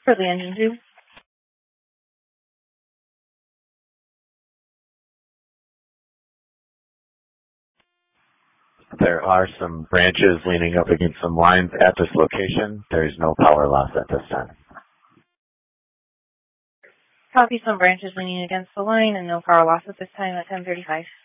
For the engine tube. There are some branches leaning up against some lines at this location. There is no power loss at this time. Copy, some branches leaning against the line and no power loss at this time at 10:35.